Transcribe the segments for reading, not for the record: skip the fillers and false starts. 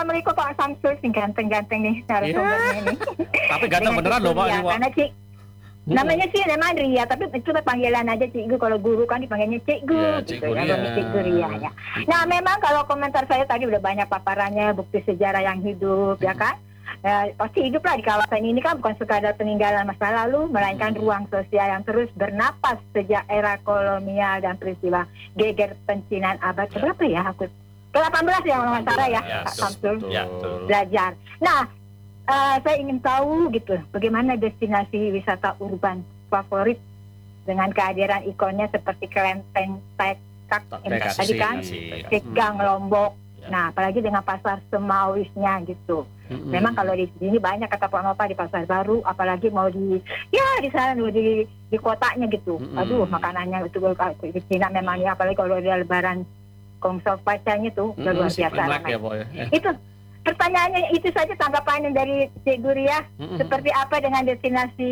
Assalamualaikum Pak Samsul, sing ganteng-ganteng nih narasumbernya ini. Tapi ganteng beneran loh Pak ini, Pak. Karena namanya sih memang Ria, tapi itu panggilan aja Cikgu. Kalau guru kan dipanggilnya Cikgu, Ya, gitu Cikgu ya, Ria. Cikgu Ria ya. Nah, memang kalau komentar saya tadi udah banyak paparannya, bukti sejarah yang hidup, ya kan? Pasti hidup lah di kawasan ini kan bukan sekadar peninggalan masa lalu, melainkan ruang sosial yang terus bernapas sejak era kolonial dan peristiwa geger pencinan abad berapa ya? Aku ke-18 ya kalau nggak salah ya, Pak Samsul belajar. Nah, saya ingin tahu gitu, bagaimana destinasi wisata urban favorit dengan kehadiran ikonnya seperti Kelenteng Tekak tadi kan, Gang Lombok. Nah, apalagi dengan pasar Semawisnya gitu. Memang kalau di sini banyak kata Pak Nova di Pasar Baru, apalagi mau di sana di kotanya gitu. Aduh, makanannya itu di Cina memang ya, apalagi kalau ada Lebaran Kongsol pacanya tuh luar biasa ramai. Itu pertanyaannya itu saja, tanggapannya dari Cik Guria. Seperti apa dengan destinasi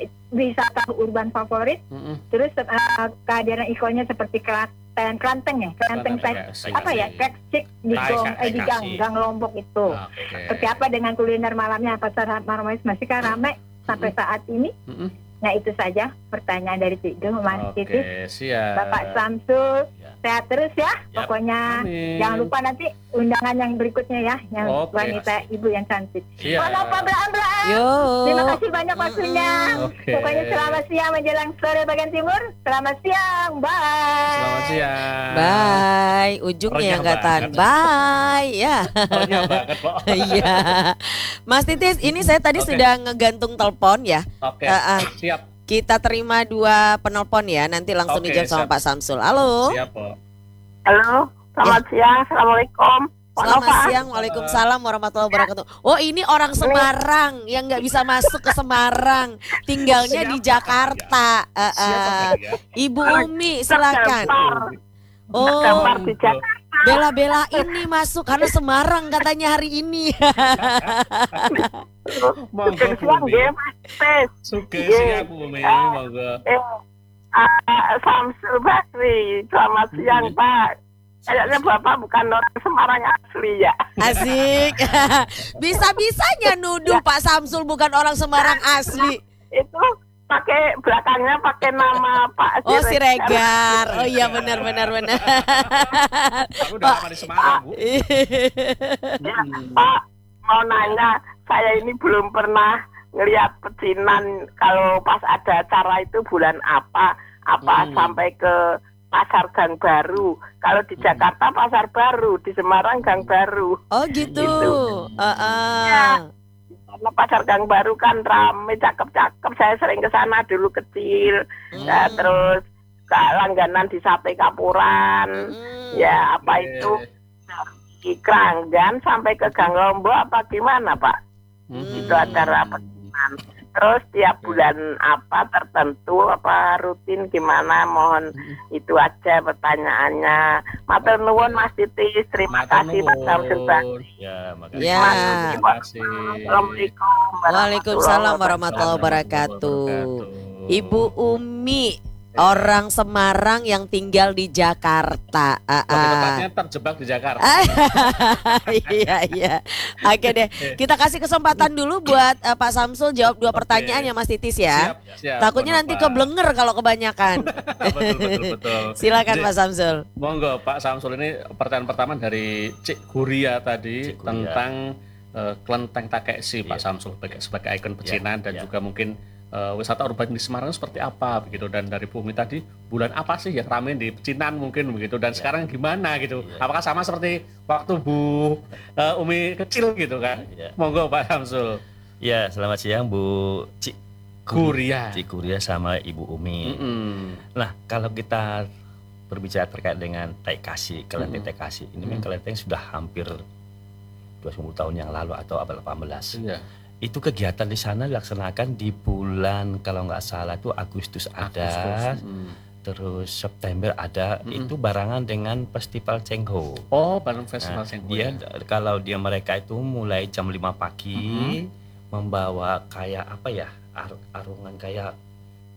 wisata urban favorit? Terus kehadiran ikonnya seperti Kelenteng ya, Kelenteng apa ya, Keksik di Gang Lombok itu. Seperti apa dengan kuliner malamnya, Pasar Marmais masih kan ramai sampai saat ini? Nah, itu saja pertanyaan dari Cikgu, Mas Titis. Bapak Samsul, sehat terus ya. Pokoknya jangan lupa nanti undangan yang berikutnya ya, yang wanita ibu yang cantik. Kalau Pak Blaan, terima kasih banyak waktunya. Pokoknya selamat siang menjelang sore bagian timur. Selamat siang, bye. Selamat siang. Bye. Ujungnya yang katakan bye ya. Banget, Pak. Iya. Mas Titis, ini saya tadi sudah ngegantung telepon ya. Siap. Kita terima 2 penelpon ya, nanti langsung dijawab sama Pak Samsul. Halo. Siap, Pak. Halo, selamat siang, assalamualaikum. Selamat siang, waalaikumsalam warahmatullahi wabarakatuh. Oh, ini orang Semarang yang nggak bisa masuk ke Semarang, tinggalnya di Jakarta. Ibu Umi, silakan. Oh, bela-belain nih masuk karena Semarang katanya hari ini. Monggo siang nggih, Mas. Sugih siang Bu Umi, monggo. Samsul Basri, selamat siang Pak. Kayaknya Bapak bukan orang Semarang asli ya. Asik. Bisa-bisanya nuduh Pak Samsul bukan orang Semarang asli. Itu belakangnya pakai nama Pak Siregar. Oh iya, benar. Aku udah lama di Semarang, Bu. Ya, Pak, mau nanya, saya ini belum pernah ngelihat pecinan. Kalau pas ada acara itu bulan apa sampai ke Pasar Gang Baru. Kalau di Jakarta Pasar Baru, di Semarang Gang Baru. Oh gitu. Ya, karena Pasar Gang Baru kan rame, cakep-cakep. Saya sering ke sana dulu kecil. Ya, terus langganan di Sate Kapuran. Ya, apa itu? Di Kranggan sampai ke Gang Lombok apa gimana, Pak? Itu acara pecinan. Terus tiap bulan apa tertentu apa rutin gimana, mohon itu aja pertanyaannya. Matur nuwun Mas Titis, terima kasih Pak Samsul Basri. Ya, makasih. Terima kasih. Assalamualaikum. Waalaikumsalam warahmatullahi wabarakatuh. Ibu Umi, orang Semarang yang tinggal di Jakarta. Tempatnya terjebak di Jakarta. Iya. Oke deh, kita kasih kesempatan dulu buat Pak Samsul jawab 2 pertanyaan ya Mas Titis ya. Siap, Takutnya nanti keblenger kalau kebanyakan. Betul. Silakan Pak Samsul. Monggo Pak Samsul, ini pertanyaan pertama dari Cik Guria tadi tentang Kelenteng Takeksi, Pak Samsul sebagai ikon pecinan dan juga mungkin wisata urban di Semarang seperti apa begitu, dan dari Bu Umi tadi bulan apa sih yang ramai di pecinan mungkin begitu, dan sekarang gimana gitu, apakah sama seperti waktu Bu Umi kecil gitu kan? Monggo Pak Samsul. Ya, selamat siang Bu Cik Guria sama Ibu Umi. Nah, kalau kita berbicara terkait dengan Taikasi, Kelenteng Taikasi, ini memang kelenteng sudah hampir 20 tahun yang lalu atau abad 18. Itu kegiatan di sana dilaksanakan di bulan, kalau nggak salah itu Agustus ada, terus September ada. Itu barengan dengan festival Cengho. Oh, bareng festival Cengho. Kalau mereka itu mulai jam 5 pagi membawa kayak apa ya, arungan kayak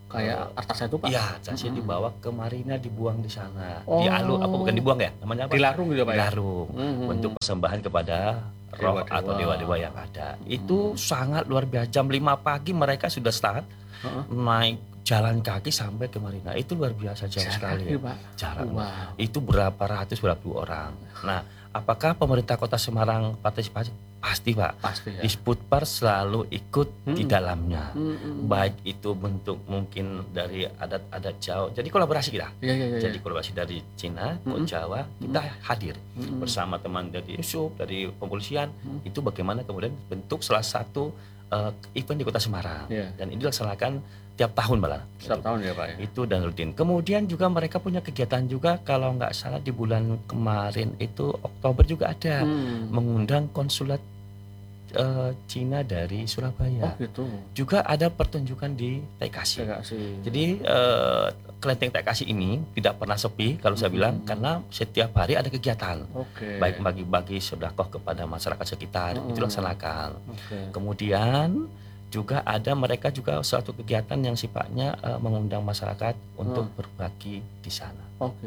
kayak artasnya itu Pak? Iya, artasnya dibawa ke Marina, dibuang di sana. Di Alu, apa bukan dibuang ya? Namanya apa? Dilarung gitu Pak ya? Dilarung. Untuk persembahan kepada roh atau dewa-dewa yang ada. Itu sangat luar biasa. Jam 5 pagi mereka sudah start naik jalan kaki sampai ke Marina. Itu luar biasa jauh sekali. Jalan. Itu berapa ratus, berapa orang. Nah, apakah pemerintah Kota Semarang partisipasi? Pasti Pak. Pasti ya. Disputpar selalu ikut di dalamnya. Baik itu bentuk mungkin dari adat-adat Jawa. Jadi kolaborasi kita. Jadi kolaborasi dari Cina ke Jawa, kita hadir bersama teman dari Yusuf, dari kepolisian. Itu bagaimana kemudian bentuk salah satu event di Kota Semarang. Dan ini dilaksanakan tiap tahun malah. Setiap tahun ya Pak ya. Itu dan rutin. Kemudian juga mereka punya kegiatan juga, kalau nggak salah di bulan kemarin itu Oktober juga ada mengundang konsulat Cina dari Surabaya. Gitu. Juga ada pertunjukan di Taikasi. Jadi kelenteng Taikasi ini tidak pernah sepi kalau saya bilang, karena setiap hari ada kegiatan. Baik bagi-bagi sedekah kepada masyarakat sekitar itu laksanakan. Kemudian juga ada mereka juga suatu kegiatan yang sifatnya mengundang masyarakat untuk berbagi di sana.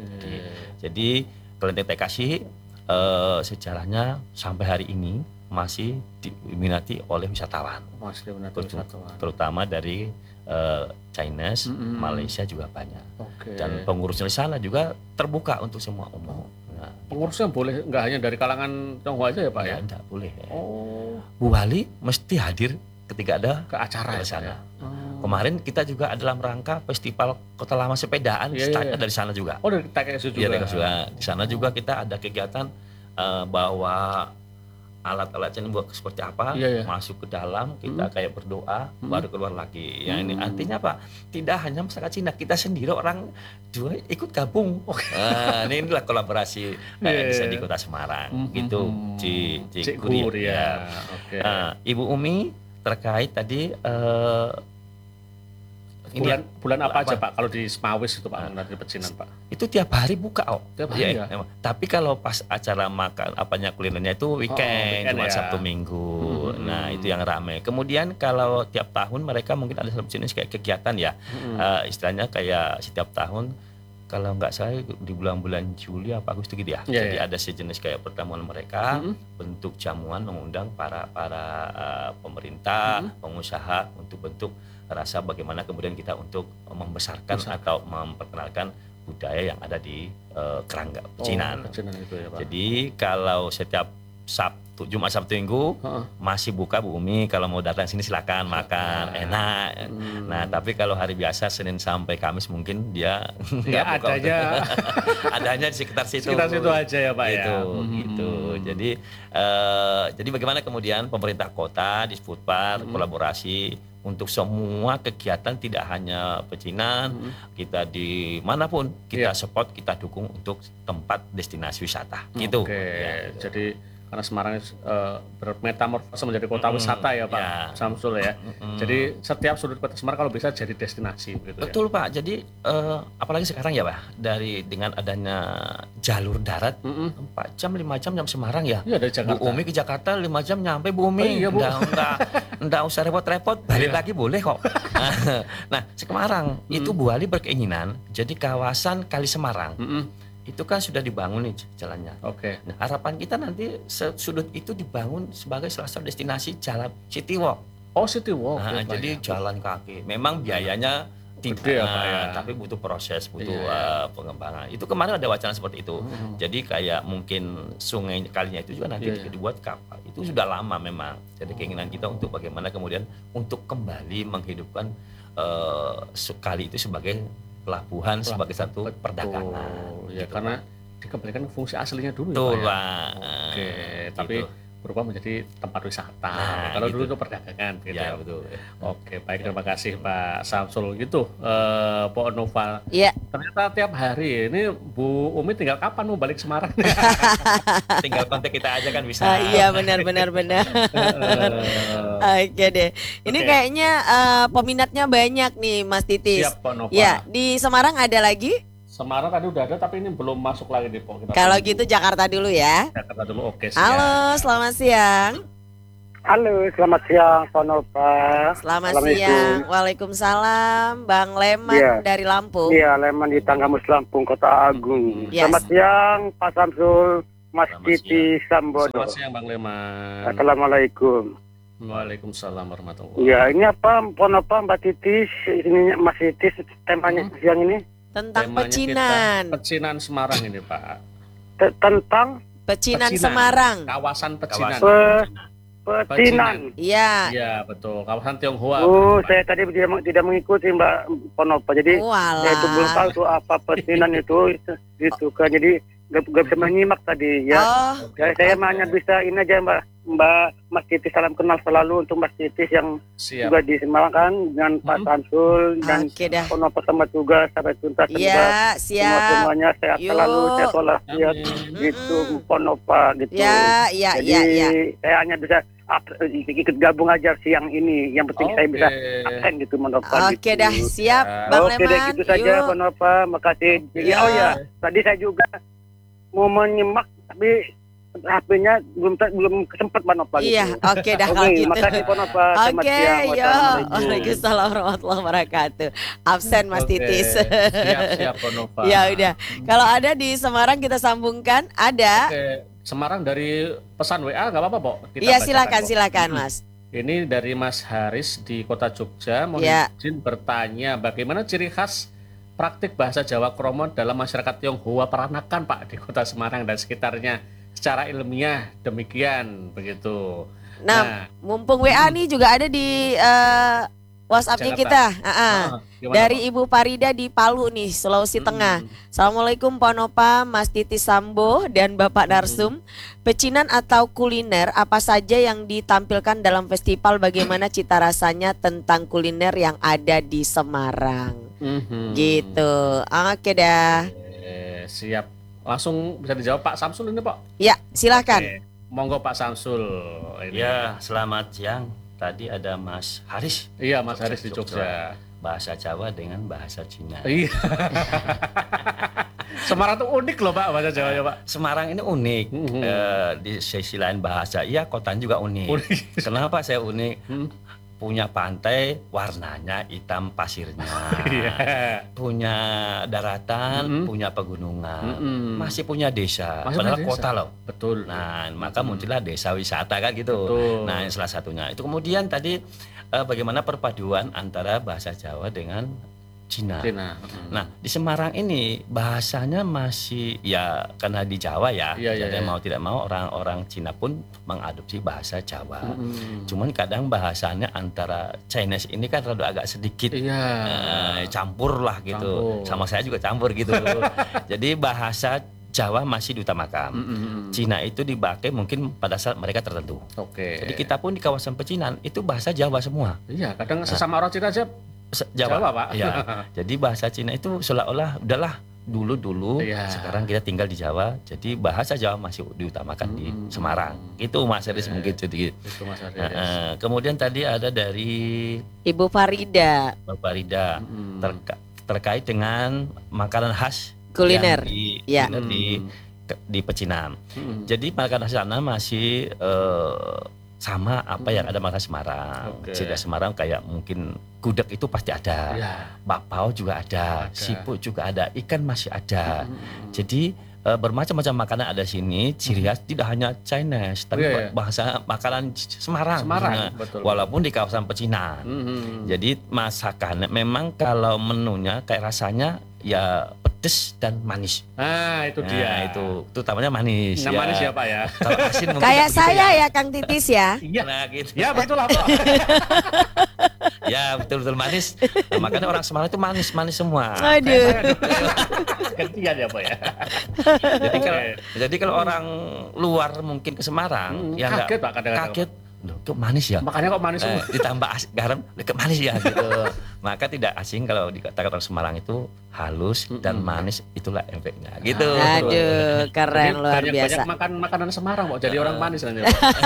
Jadi kelenteng Taikasi sejarahnya sampai hari ini masih diminati oleh wisatawan. Terutama dari Chinese, Malaysia juga banyak. Dan pengurusnya di sana juga terbuka untuk semua umum. Nah, pengurusnya boleh nggak hanya dari kalangan Tionghoa aja ya Pak ya? Enggak boleh. Bu Wali mesti hadir ketika ada ke acara di sana. Kemarin kita juga dalam rangka festival Kota Lama Sepedaan, startnya dari sana juga. Dari TKSU juga. Di sana juga kita ada kegiatan bawa alat-alatnya buat seperti apa, masuk ke dalam, kita kayak berdoa, baru keluar lagi. Ya ini artinya apa? Tidak hanya masyarakat Cina, kita sendiri orang juga ikut gabung. Inilah kolaborasi bisa di Kota Semarang, gitu. Cik Guria. Ibu Umi terkait tadi bulan apa aja Pak kalau di Semawis itu Pak, nanti pecinan Pak? Itu tiap hari buka Tiap hari ya? Tapi kalau pas acara makan kulinernya itu weekend cuma Sabtu Minggu. Nah itu yang ramai. Kemudian kalau tiap tahun mereka mungkin ada jenis kayak kegiatan ya, istilahnya kayak setiap tahun. Kalau nggak salah di bulan-bulan Juli apa Agustus gitu ya. Jadi ada sejenis kayak pertemuan mereka, bentuk jamuan mengundang para pemerintah, pengusaha untuk bentuk rasa bagaimana kemudian kita untuk membesarkan atau memperkenalkan budaya yang ada di kerangga pecinan. Jadi kalau setiap Jumat Sabtu Minggu masih buka Bu Umi, kalau mau datang sini silakan makan, enak. Nah tapi kalau hari biasa Senin sampai Kamis mungkin dia nggak buka. Adanya di sekitar situ. Sekitar situ aja ya Pak gitu. Jadi bagaimana kemudian pemerintah kota di Disputpar kolaborasi untuk semua kegiatan, tidak hanya pecinan, kita dimanapun kita support, kita dukung untuk tempat destinasi wisata. Gitu. Jadi karena Semarang bermetamorfose menjadi kota wisata ya Pak Samsul ya. Jadi setiap sudut kota Semarang kalau bisa jadi destinasi gitu. Betul Pak. Jadi apalagi sekarang ya Pak, dengan adanya jalur darat 4 jam 5 jam Semarang ya. Iya dari Jakarta. Bu Umi ke Jakarta 5 jam nyampe Bu Umi. Enggak usah repot-repot, balik lagi boleh kok. Nah, Semarang itu Bu Ali berkeinginan jadi kawasan Kali Semarang. Itu kan sudah dibangun nih jalannya. Nah, harapan kita nanti sudut itu dibangun sebagai salah satu destinasi jalan city walk. City walk. Nah, jadi jalan kaki. Memang biayanya tinggi tapi butuh proses, butuh pengembangan. Itu kemarin ada wacana seperti itu. Jadi kayak mungkin sungai kalinya itu juga nanti dibuat kapal. Itu sudah lama memang. Jadi keinginan kita untuk bagaimana kemudian untuk kembali menghidupkan kali itu sebagai pelabuhan sebagai satu perdagangan. Ya karena dikembalikan fungsi aslinya dulu. Betul Pak. Tapi berubah menjadi tempat wisata. Kalau dulu itu perdagangan gitu ya. Betul. Baik, terima kasih Pak Samsul gitu. Pak Nova. Ternyata tiap hari ini Bu Umi tinggal kapan mau balik Semarang? Tinggal kontak kita aja kan bisa. Iya benar. Oke deh. Ini kayaknya peminatnya banyak nih Mas Titis. Siap Pak Nova. Ya, di Semarang ada lagi? Semarang tadi udah ada tapi ini belum masuk lagi di Kalau gitu Jakarta dulu ya. Jakarta dulu, siap. Halo, selamat siang. Halo, selamat siang, Pak Nova. Selamat siang. Waalaikumsalam, Bang Leman dari Lampung. Iya, Leman di Tanggamus Lampung, Kota Agung. Yes. Selamat siang, Pak Samsul, Mas Titi Sambodo. Selamat siang Bang Leman. Assalamualaikum. Waalaikumsalam warahmatullahi Iya, ini apa, Pak Nova, Mbak Titi, ini Mas Titi, temanya siang ini? Tentang Temanya pecinan. Pecinan Semarang ini Pak. Tentang Pecinan Semarang. Kawasan Pecinan. Pecinan. Iya. Iya betul, kawasan Tionghoa. Oh, saya tadi tidak mengikuti Mbak Ponopa, jadi saya itu belum tahu tuh apa pecinan itu kan, jadi gak bisa menyimak tadi ya. Saya hanya bisa ini aja Mbak Mas Titis, salam kenal selalu untuk Mas Titis yang juga di Semarang kan, dengan Pak Samsul dan Ponopa sama juga sampai tuntas. Iya, siap. Semuanya sehat selalu, sehat walafiat gitu Ponopa gitu. Iya. Saya hanya bisa ikut gabung aja siang ini. Yang penting saya bisa absen gitu Monopa. Oke dah, siap Bang Leman. Oke deh, gitu saja Monopa. Makasih. Oh ya, tadi saya juga mau menyimak tapi HP-nya belum sempat Monopa gitu. Iya, oke dah kalau gitu. Makasih Monopa. Oke, yo. Waalaikumsalam warahmatullahi wabarakatuh. Absen Mas Titis. Siap Monopa. Ya udah. Kalau ada di Semarang kita sambungkan, ada. Oke. Semarang dari pesan WA nggak apa-apa, Pok? Iya, silakan Mas. Ini dari Mas Haris di Kota Jogja, mohon izin bertanya bagaimana ciri khas praktik bahasa Jawa Kromo dalam masyarakat Tionghoa Peranakan Pak di Kota Semarang dan sekitarnya secara ilmiah, demikian begitu. Nah, mumpung WA nih juga ada di WhatsApp-nya kita. Dari Ibu Parida di Palu nih, Sulawesi Tengah. Assalamualaikum Pak Nopa, Mas Titi Sambo dan Bapak Narsum. Pecinan atau kuliner apa saja yang ditampilkan dalam festival, bagaimana cita rasanya tentang kuliner yang ada di Semarang. Gitu. Oke dah. Siap. Langsung bisa dijawab Pak Samsul ini, Pak? Ya, silakan. Monggo Pak Samsul. Ya, selamat siang. Tadi ada Mas Haris. Iya, Mas Haris di Jogja. Bahasa Jawa dengan bahasa Cina. Iya. Semarang tuh unik loh Pak, bahasa Jawa ya Pak. Semarang ini unik. Di sisi lain bahasa, iya kotanya juga unik. Kenapa saya unik? Punya pantai warnanya hitam pasirnya. Punya daratan, punya pegunungan. Masih punya desa. Padahal kota loh. Betul. Nah, maka muncullah desa wisata kan gitu. Betul. Nah, salah satunya. Itu kemudian tadi bagaimana perpaduan antara bahasa Jawa dengan Cina. Nah, di Semarang ini bahasanya masih ya karena di Jawa ya. Jadi mau tidak mau orang-orang Cina pun mengadopsi bahasa Jawa. Cuman kadang bahasanya antara Chinese ini kan rada agak sedikit campur lah gitu. Sama saya juga campur gitu. Jadi bahasa Jawa masih diutamakan. Cina itu dipakai mungkin pada saat mereka tertentu. Jadi kita pun di kawasan pecinan itu bahasa Jawa semua. Iya, kadang sesama orang Cina aja Jawa Pak. Ya. Jadi bahasa Cina itu seolah-olah udahlah dulu sekarang kita tinggal di Jawa, jadi bahasa Jawa masih diutamakan di Semarang. Itu Mas Haris mungkin sedikit. Itu Mas Haris. Kemudian tadi ada dari Ibu Farida. Terkait dengan makanan khas kuliner di pecinan. Jadi makanan sana masih sama apa yang ada makanan Semarang. Ciri Semarang kayak mungkin gudeg itu pasti ada, bakpao juga ada, siput juga ada, ikan masih ada. Jadi bermacam-macam makanan ada sini. Ciri khas tidak hanya Chinese, tapi bahasa makanan Semarang. Betul. Walaupun di kawasan pecinan. Jadi masakannya memang kalau menunya kayak rasanya ya pedes dan manis. Nah, itu dia. Itu namanya manis. Nah, manis ya Pak ya. Kalau asin mungkin kayak saya ya Kang Titis ya. Iya. Nah, gitu. Ya betul lah Pak. Ya betul-betul manis. Nah, makanya orang Semarang itu manis semua. Aduh. Gantian ya Pak ya. Jadi kalau orang luar mungkin ke Semarang ya kaget Pak kadang-kadang. Kaget. Loh, kok manis ya? Makanya kok manis semua. Ditambah garam, kok manis ya gitu. Maka tidak asing kalau dikatakan orang Semarang itu halus dan manis, itulah efeknya gitu. Aduh, keren. Jadi luar biasa. Banyak makan makanan Semarang kok jadi orang manis nanti.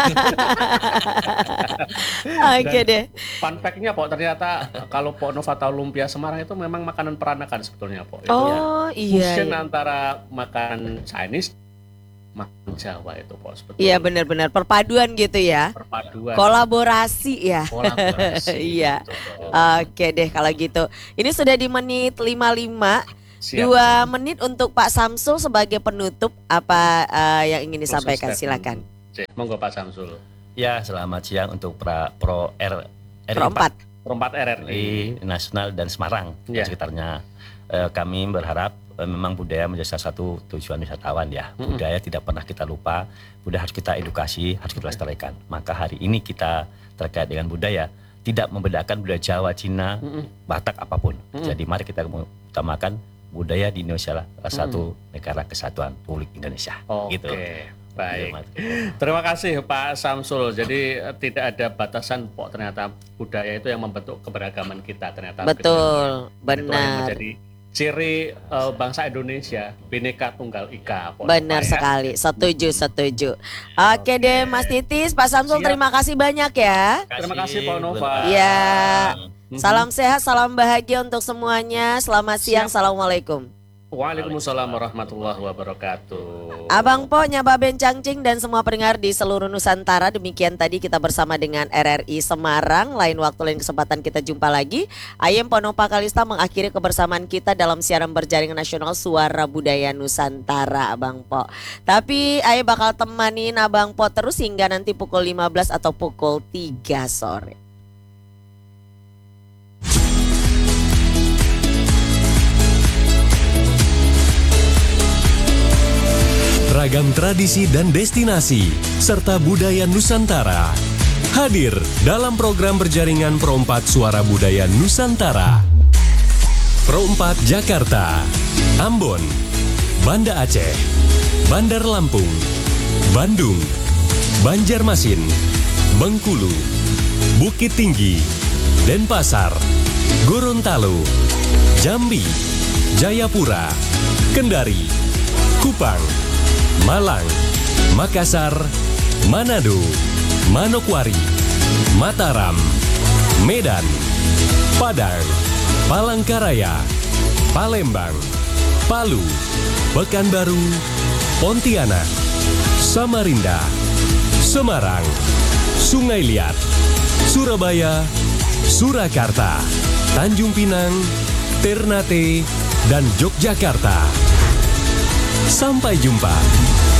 Oke deh. Fun fact-nya Pok, ternyata kalau Pok Nova tahu lumpia Semarang itu memang makanan peranakan sebetulnya Pok. Oh iya. Fusion antara makanan Chinese makan Jawa itu Pak sebetulnya. Iya benar-benar perpaduan gitu ya. Perpaduan. Kolaborasi ya. Kolaborasi. Iya. Gitu. Oke deh kalau gitu. Ini sudah di menit 55. Siap. 2 menit untuk Pak Samsul sebagai penutup, apa yang ingin disampaikan, silakan. Monggo Pak Samsul. Ya, selamat siang untuk Pro RRI Pro 4 RRI Nasional dan Semarang dan sekitarnya. Kami berharap memang budaya menjadi salah satu tujuan wisatawan ya. Budaya tidak pernah kita lupa, budaya harus kita edukasi, harus kita lestarikan. Maka hari ini kita terkait dengan budaya tidak membedakan budaya Jawa, Cina, Batak apapun. Jadi mari kita utamakan budaya di Indonesia lah, salah satu negara kesatuan Republik Indonesia. Gitu. Baik. Terima kasih Pak Samsul. Jadi tidak ada batasan Pok, ternyata budaya itu yang membentuk keberagaman kita ternyata. Betul, benar. Itu yang menjadi ciri bangsa Indonesia, Bhinneka Tunggal Ika. Benar sekali, setuju. Oke deh Mas Titis, Pak Samsul, terima kasih banyak ya. Terima kasih Pak Nova. Ya, salam sehat, salam bahagia untuk semuanya. Selamat siang, assalamualaikum. Waalaikumsalam warahmatullahi wabarakatuh. Abang Po, Nyaba Bencangcing dan semua pendengar di seluruh Nusantara, demikian tadi kita bersama dengan RRI Semarang. Lain waktu, lain kesempatan kita jumpa lagi. Ayem Ponopa Kalista mengakhiri kebersamaan kita dalam siaran berjaringan nasional Suara Budaya Nusantara, Abang Po. Tapi Ayem bakal temanin Abang Po terus hingga nanti pukul 15 atau pukul 3 sore. Ragam tradisi dan destinasi serta budaya Nusantara hadir dalam program berjaringan Pro 4 Suara Budaya Nusantara. Pro 4 Jakarta, Ambon, Banda Aceh, Bandar Lampung, Bandung, Banjarmasin, Bengkulu, Bukit Tinggi, Denpasar, Gorontalo, Jambi, Jayapura, Kendari, Kupang, Malang, Makassar, Manado, Manokwari, Mataram, Medan, Padang, Palangkaraya, Palembang, Palu, Pekanbaru, Pontianak, Samarinda, Semarang, Sungai Liat, Surabaya, Surakarta, Tanjung Pinang, Ternate, dan Yogyakarta. Sampai jumpa.